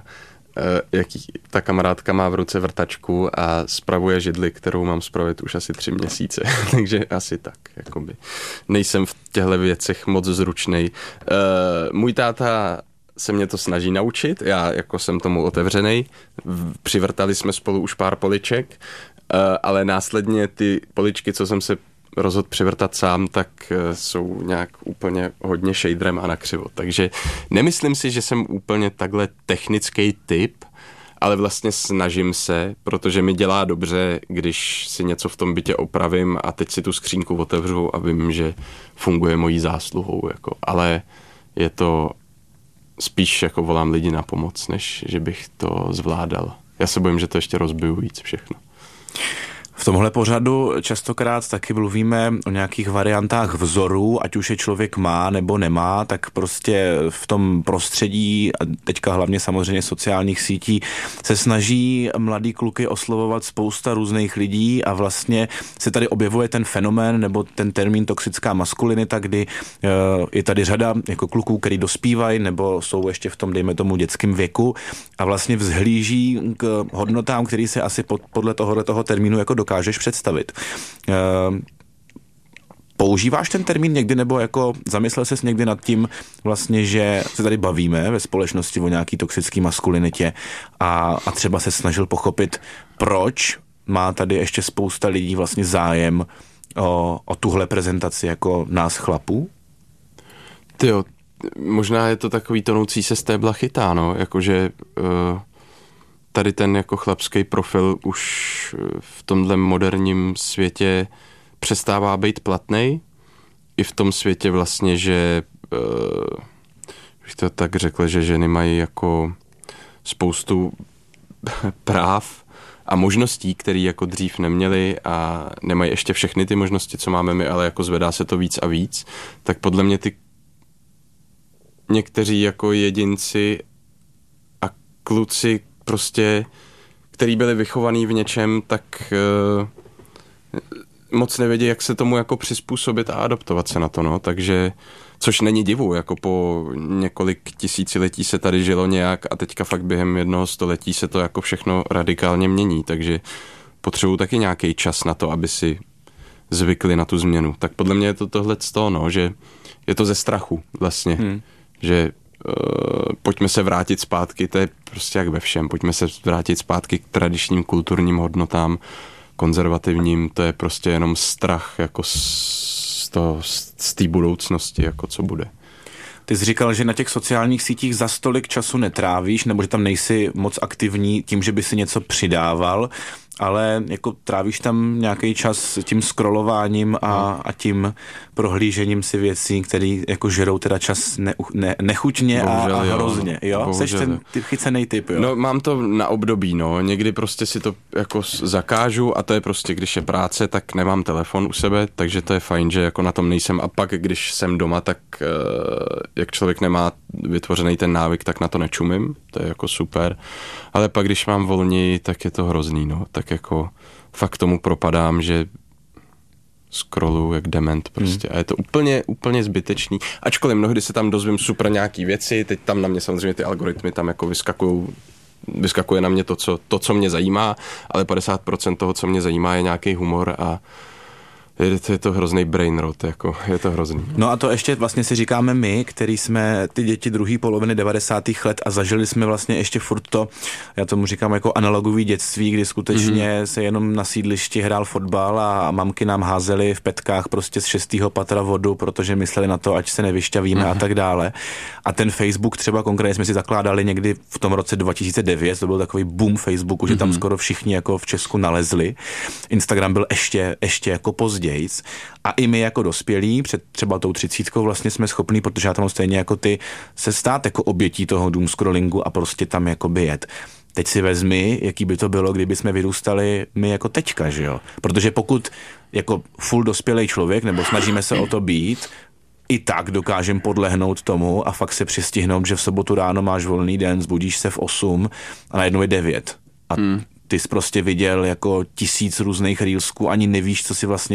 jaký ta kamarádka má v ruce vrtačku a spravuje židli, kterou mám spravit už asi tři měsíce. Takže asi tak, jakoby. Nejsem v těchto věcech moc zručnej. Můj táta se mě to snaží naučit, já jako jsem tomu otevřenej. Přivrtali jsme spolu už pár poliček, ale následně ty poličky, co jsem se rozhodl přivrtat sám, tak jsou nějak úplně hodně shaderem a nakřivo. Takže nemyslím si, že jsem úplně takhle technický typ, ale vlastně snažím se, protože mi dělá dobře, když si něco v tom bytě opravím a teď si tu skřínku otevřu a vím, že funguje mojí zásluhou. Jako. Ale je to spíš jako volám lidi na pomoc, než že bych to zvládal. Já se bojím, že to ještě rozbiju víc všechno. V tomhle pořadu častokrát taky mluvíme o nějakých variantách vzorů, ať už je člověk má nebo nemá, tak prostě v tom prostředí, a teďka hlavně samozřejmě sociálních sítí, se snaží mladý kluky oslovovat spousta různých lidí a vlastně se tady objevuje ten fenomén nebo ten termín toxická maskulinita, kdy je tady řada jako kluků, který dospívají nebo jsou ještě v tom, dejme tomu, dětském věku a vlastně vzhlíží k hodnotám, který se asi pod, podle tohoto termínu jako dokážeš představit. Používáš ten termín někdy, nebo jako zamyslel ses někdy nad tím vlastně, že se tady bavíme ve společnosti o nějaký toxický maskulinitě a, a třeba se snažil pochopit, proč má tady ještě spousta lidí vlastně zájem o, o tuhle prezentaci jako nás chlapů? Tyjo, možná je to takový tonoucí se stébla chytá, no, jakože uh... tady ten jako chlapský profil už v tomhle moderním světě přestává být platnej. I v tom světě vlastně, že bych to tak řekl, že ženy mají jako spoustu práv a možností, které jako dřív neměly a nemají ještě všechny ty možnosti, co máme my, ale jako zvedá se to víc a víc. Tak podle mě ty někteří jako jedinci a kluci prostě, který byli vychovaný v něčem, tak uh, moc nevědí, jak se tomu jako přizpůsobit a adaptovat se na to, no, takže, což není divu, jako po několik tisíciletí se tady žilo nějak a teďka fakt během jednoho století se to jako všechno radikálně mění, takže potřebují taky nějaký čas na to, aby si zvykli na tu změnu. Tak podle mě je to tohleto, no, že je to ze strachu vlastně, hmm. že Uh, pojďme se vrátit zpátky, to je prostě jak ve všem, pojďme se vrátit zpátky k tradičním kulturním hodnotám, konzervativním, to je prostě jenom strach jako z toho, z té budoucnosti, jako co bude. Ty jsi říkal, že na těch sociálních sítích za stolik času netrávíš, nebo že tam nejsi moc aktivní tím, že by si něco přidával, ale jako trávíš tam nějaký čas tím scrollováním a, a tím prohlížením si věcí, které jako žerou teda čas ne, ne, nechuťně bohužel, a, a hrozně. Jo? Jo? Seš ten typ, chycený typ, jo? No mám to na období, no. Někdy prostě si to jako zakážu a to je prostě, když je práce, tak nemám telefon u sebe, takže to je fajn, že jako na tom nejsem a pak, když jsem doma, tak jak člověk nemá vytvořený ten návyk, tak na to nečumím, to je jako super. Ale pak, když mám volněji, tak je to hrozný, no. Tak jako fakt tomu propadám, že scrolluju jak dement prostě. Hmm. A je to úplně, úplně zbytečný. Ačkoliv mnohdy se tam dozvím super nějaký věci, teď tam na mě samozřejmě ty algoritmy tam jako vyskakují vyskakuje na mě to, co, to, co mě zajímá, ale padesát procent toho, co mě zajímá, je nějaký humor a je to, je to hrozný brain rot, jako, je to hrozný. No a to ještě vlastně si říkáme my, který jsme ty děti druhé poloviny devadesátých let a zažili jsme vlastně ještě furt to, já tomu říkám jako analogový dětství, kdy skutečně mm-hmm. se jenom na sídlišti hrál fotbal a mamky nám házely v petkách prostě z šestého patra vodu, protože mysleli na to, ať se nevyšťavíme mm-hmm. a tak dále. A ten Facebook třeba konkrétně jsme si zakládali někdy v tom roce dva tisíce devět, to byl takový boom Facebooku, že mm-hmm. tam skoro všichni jako v Česku nalezli. Instagram byl ještě, ještě jako později. A i my jako dospělí, před třeba tou třicítkou vlastně jsme schopní, protože já tam stejně jako ty, se stát jako obětí toho doomscrollingu a prostě tam jako by jet. Teď si vezmi, jaký by to bylo, kdyby jsme vyrůstali my jako teďka, že jo? Protože pokud jako full dospělej člověk, nebo snažíme se o to být, i tak dokážeme podlehnout tomu a fakt se přistihnout, že v sobotu ráno máš volný den, zbudíš se v osm a najednou je devět. A hmm. ty jsi prostě viděl jako tisíc různých reelsků, ani nevíš, co si vlastně